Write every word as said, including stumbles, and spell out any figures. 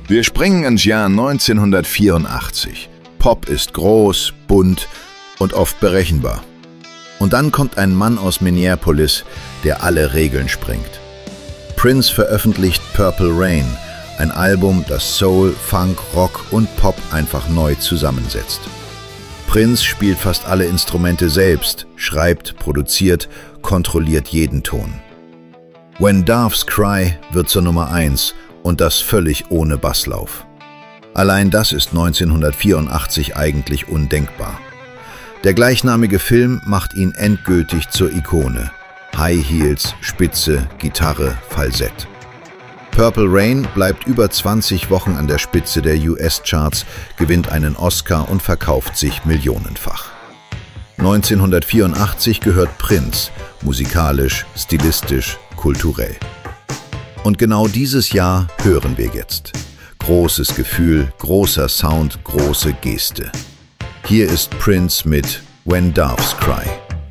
Wir springen ins Jahr neunzehnhundertvierundachtzig. Pop ist groß, bunt und oft berechenbar. Und dann kommt ein Mann aus Minneapolis, der alle Regeln sprengt. Prince veröffentlicht Purple Rain, ein Album, das Soul, Funk, Rock und Pop einfach neu zusammensetzt. Prince spielt fast alle Instrumente selbst, schreibt, produziert, kontrolliert jeden Ton. When Doves Cry wird zur Nummer eins und das völlig ohne Basslauf. Allein das ist neunzehnhundertvierundachtzig eigentlich undenkbar. Der gleichnamige Film macht ihn endgültig zur Ikone. High Heels, Spitze, Gitarre, Falsett. Purple Rain bleibt über zwanzig Wochen an der Spitze der U S-Charts, gewinnt einen Oscar und verkauft sich millionenfach. neunzehnhundertvierundachtzig gehört Prince, musikalisch, stilistisch, kulturell. Und genau dieses Jahr hören wir jetzt. Großes Gefühl, großer Sound, große Geste. Hier ist Prince mit When Doves Cry.